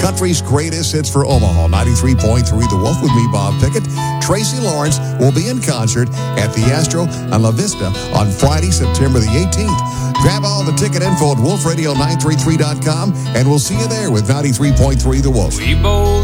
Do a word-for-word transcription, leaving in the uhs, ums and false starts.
country's greatest hits for Omaha. ninety-three point three The Wolf with me, Bob Pickett. Tracy Lawrence will be in concert at the Astro on La Vista on Friday, September the eighteenth. Grab all the ticket info at wolf radio nine three three dot com, and we'll see you there with ninety-three point three The Wolf. We both